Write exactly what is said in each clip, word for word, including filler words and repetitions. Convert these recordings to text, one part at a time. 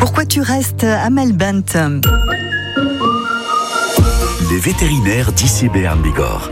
Pourquoi tu restes à Melbent? Les vétérinaires d'I C Berne Bigorre.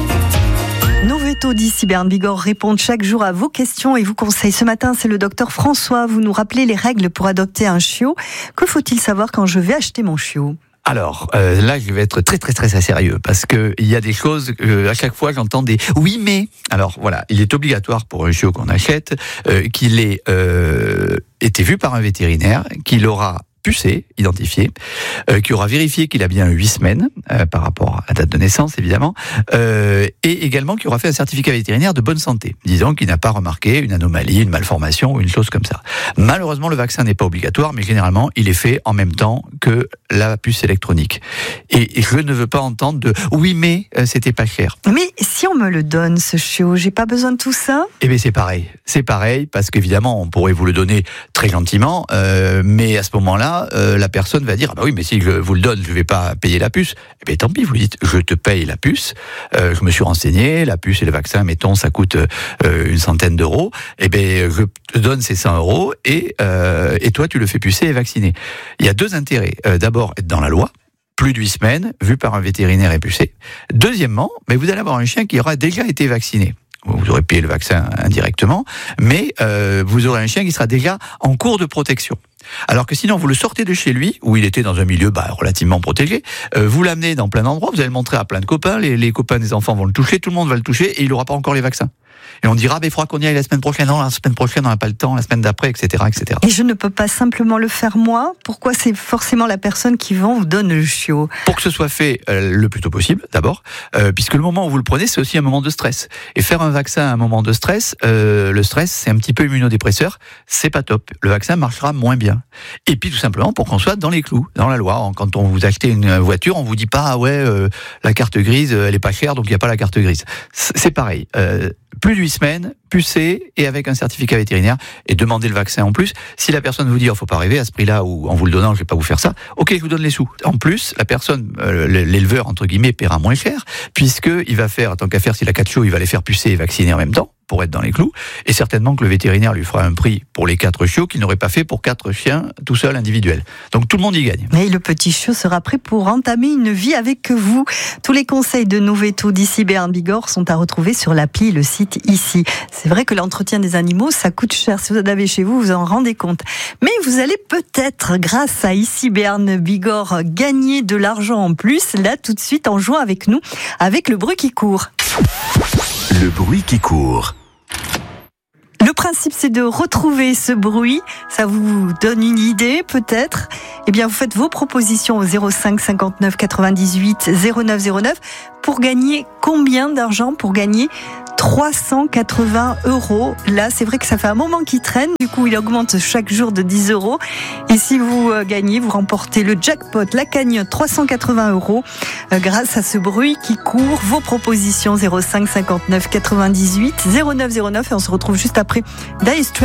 Nos vétos d'I C Berne Bigorre répondent chaque jour à vos questions et vous conseillent. Ce matin, c'est le docteur François. Vous nous rappelez les règles pour adopter un chiot. Que faut-il savoir quand je vais acheter mon chiot? Alors, euh, là, je vais être très, très, très, très sérieux parce que il y a des choses, euh, à chaque fois, j'entends des « oui, mais ». Alors, voilà, il est obligatoire pour un chiot qu'on achète euh, qu'il ait euh, été vu par un vétérinaire, qu'il aura pucé, identifié, euh, qui aura vérifié qu'il a bien huit semaines, euh, par rapport à la date de naissance, évidemment, euh, et également qui aura fait un certificat vétérinaire de bonne santé, disant qu'il n'a pas remarqué une anomalie, une malformation ou une chose comme ça. Malheureusement, le vaccin n'est pas obligatoire, mais généralement, il est fait en même temps que la puce électronique. Et, et je ne veux pas entendre de « oui, mais euh, c'était pas cher ». Mais si on me le donne, ce chiot, j'ai pas besoin de tout ça? Eh bien, c'est pareil. C'est pareil, parce qu'évidemment, on pourrait vous le donner très gentiment, euh, mais à ce moment-là, Euh, la personne va dire ah bah oui mais si je vous le donne je vais pas payer la puce. Eh bien tant pis, vous dites je te paye la puce, euh, je me suis renseigné, la puce et le vaccin mettons ça coûte euh, une centaine d'euros, eh bien je te donne ces cent euros et, euh, et toi tu le fais pucer et vacciner. Il y a deux intérêts, euh, d'abord être dans la loi, plus de huit semaines, vu par un vétérinaire et pucé. Deuxièmement, mais vous allez avoir un chien qui aura déjà été vacciné. Vous aurez payé le vaccin indirectement, mais euh, vous aurez un chien qui sera déjà en cours de protection. Alors que sinon, vous le sortez de chez lui, où il était dans un milieu bah, relativement protégé, euh, vous l'amenez dans plein d'endroits, vous allez le montrer à plein de copains, les, les copains des enfants vont le toucher, tout le monde va le toucher, et il n'aura pas encore les vaccins. Et on dira, bah, il faudra qu'on y aille la semaine prochaine, non, la semaine prochaine, on n'a pas le temps, la semaine d'après, et cetera, et cetera. Et je ne peux pas simplement le faire moi? Pourquoi c'est forcément la personne qui vend ou donne le chiot? Pour que ce soit fait euh, le plus tôt possible, d'abord, euh, puisque le moment où vous le prenez, c'est aussi un moment de stress. Et faire un vaccin à un moment de stress, euh, le stress, c'est un petit peu immunodépresseur, c'est pas top. Le vaccin marchera moins bien. Et puis tout simplement pour qu'on soit dans les clous, dans la loi. Quand on vous achetez une voiture, on vous dit pas ah ouais, euh, la carte grise, elle est pas chère, donc il y a pas la carte grise. C'est pareil. Euh, plus de huit semaines, pucé et avec un certificat vétérinaire et demandez le vaccin en plus. Si la personne vous dit, oh, faut pas arriver à ce prix-là ou en vous le donnant, je vais pas vous faire ça. Ok, je vous donne les sous. En plus, la personne, euh, l'éleveur entre guillemets, paiera moins cher puisque il va faire, tant qu'à faire, s'il a quatre chiots, il va les faire pucer et vacciner en même temps pour être dans les clous. Et certainement que le vétérinaire lui fera un prix pour les quatre chiots qu'il n'aurait pas fait pour quatre chiens tout seul individuels. Donc tout le monde y gagne. Et le petit chiot sera prêt pour entamer une vie avec vous. Tous les conseils de nos vétos d'I C Berne Bigorre sont à retrouver sur l'appli, le site ici. C'est vrai que l'entretien des animaux, ça coûte cher. Si vous en avez chez vous, vous en rendez compte. Mais vous allez peut-être, grâce à I C Berne Bigorre, gagner de l'argent en plus, là tout de suite en jouant avec nous, avec le bruit qui court. Le bruit qui court. Le principe, c'est de retrouver ce bruit. Ça vous donne une idée, peut-être. Eh bien, vous faites vos propositions au zéro cinq cinquante-neuf quatre-vingt-dix-huit zéro neuf zéro neuf pour gagner combien d'argent? Pour gagner trois cent quatre-vingts euros. Là, c'est vrai que ça fait un moment qu'il traîne. Du coup, il augmente chaque jour de dix euros. Et si vous euh, gagnez, vous remportez le jackpot, la cagnotte, trois cent quatre-vingts euros, euh, grâce à ce bruit qui court. Vos propositions zéro cinq cinquante-neuf quatre-vingt-dix-huit zéro neuf zéro neuf et on se retrouve juste après Dire Straits.